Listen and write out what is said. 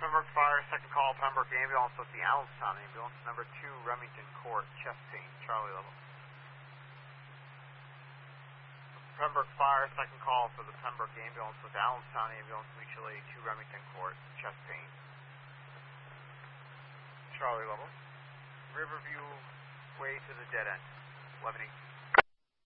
Pembroke Fire, second call, Pembroke Ambulance with the Allenstown Ambulance, number 2, Remington Court, chest pain, Charlie level. Pembroke Fire, second call for the Pembroke Ambulance with Allenstown Ambulance, mutual aid 2, Remington Court, chest pain, Charlie level. Riverview way to the dead end, 1118.